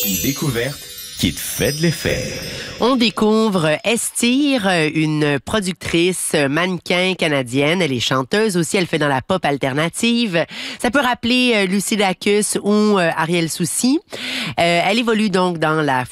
Une découverte qui te fait de l'effet. On découvre Estir, une productrice mannequin canadienne. Elle est chanteuse aussi, elle fait dans la pop alternative. Ça peut rappeler Lucy Dacus ou Ariel Soucy. Elle évolue donc dans la